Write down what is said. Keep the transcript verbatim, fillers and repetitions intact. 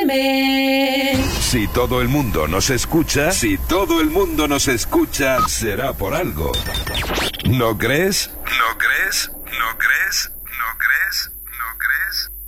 M. Si todo el mundo nos escucha, si todo el mundo nos escucha, será por algo. ¿No crees? ¿No crees? ¿No crees? ¿No crees? ¿No crees?